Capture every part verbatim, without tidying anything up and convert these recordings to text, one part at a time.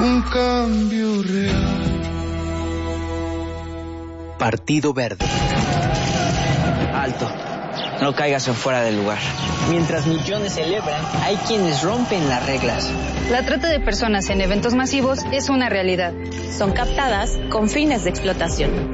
un cambio real. Partido Verde. Alto. No caigas en fuera del lugar. Mientras millones celebran, hay quienes rompen las reglas. La trata de personas en eventos masivos es una realidad. Son captadas con fines de explotación.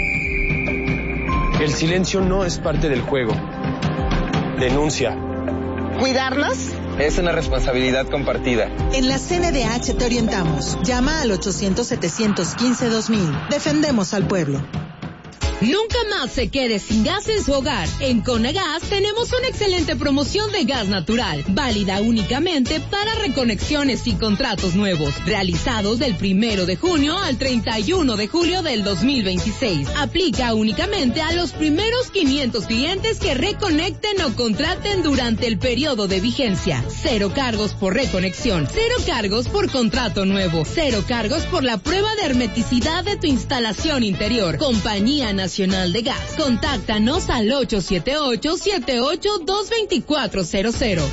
El silencio no es parte del juego. Denuncia. ¿Cuidarnos? Es una responsabilidad compartida. En la C N D H te orientamos. Llama al ochocientos, setecientos quince, dos mil. Defendemos al pueblo. Nunca más se quede sin gas en su hogar. En Conagas tenemos una excelente promoción de gas natural, válida únicamente para reconexiones y contratos nuevos, realizados del primero de junio al treinta y uno de julio del dos mil veintiséis. Aplica únicamente a los primeros quinientos clientes que reconecten o contraten durante el periodo de vigencia. Cero cargos por reconexión, cero cargos por contrato nuevo, cero cargos por la prueba de hermeticidad de tu instalación interior. Compañía Nacional Nacional de Gas. Contáctanos al ocho siete ocho, siete ocho dos, dos cuatro cero cero.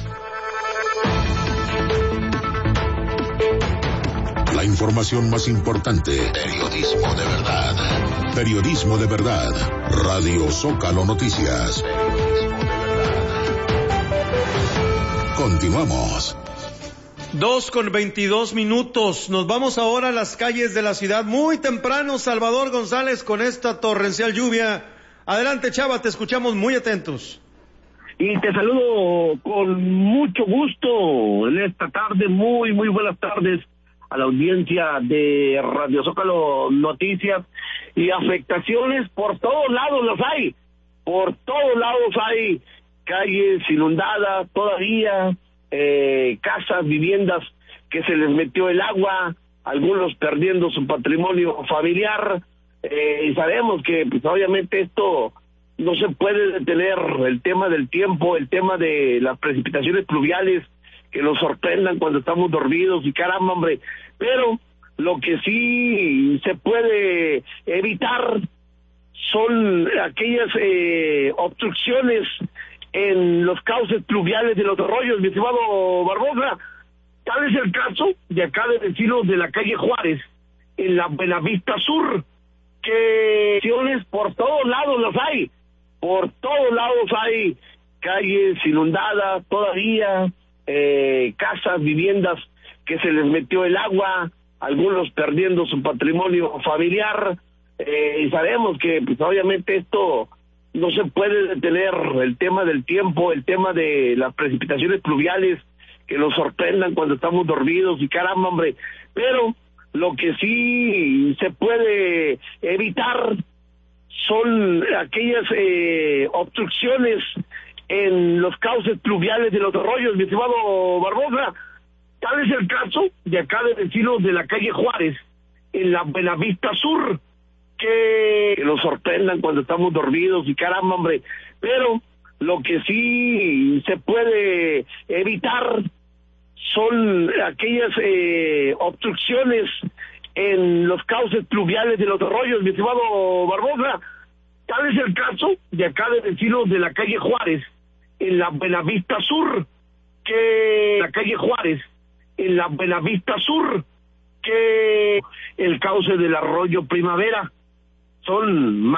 La información más importante. Periodismo de verdad. Periodismo de verdad. Radio Zócalo Noticias. Continuamos. Dos con veintidós minutos. Nos vamos ahora a las calles de la ciudad. Muy temprano, Salvador González, con esta torrencial lluvia. Adelante, Chava, te escuchamos muy atentos. Y te saludo con mucho gusto en esta tarde. Muy, muy buenas tardes a la audiencia de Radio Zócalo Noticias. Y afectaciones por todos lados las hay. Por todos lados hay calles inundadas todavía. Eh, casas, viviendas que se les metió el agua, algunos perdiendo su patrimonio familiar, eh, y sabemos que pues obviamente esto no se puede detener, el tema del tiempo, el tema de las precipitaciones pluviales que nos sorprendan cuando estamos dormidos y caramba, hombre, pero lo que sí se puede evitar son aquellas eh, obstrucciones en los cauces pluviales de los arroyos, mi estimado Barbosa. Tal es el caso de acá de vecinos de la calle Juárez, en la Buenavista Sur, que por todos lados las hay, por todos lados hay calles inundadas todavía, eh, casas, viviendas que se les metió el agua, algunos perdiendo su patrimonio familiar, eh, y sabemos que pues obviamente esto no se puede detener, el tema del tiempo, el tema de las precipitaciones pluviales que nos sorprendan cuando estamos dormidos y caramba, hombre, pero lo que sí se puede evitar son aquellas eh, obstrucciones en los cauces pluviales de los arroyos, mi estimado Barbosa. Tal es el caso de acá de vecinos de la calle Juárez, en la Buenavista Sur, que nos sorprendan cuando estamos dormidos y caramba, hombre, pero lo que sí se puede evitar son aquellas eh, obstrucciones en los cauces pluviales de los arroyos, mi estimado Barbosa. Tal es el caso de acá de vecinos de la calle Juárez, en la Buenavista Sur, que la calle Juárez, en la Buenavista Sur, que el cauce del arroyo Primavera son más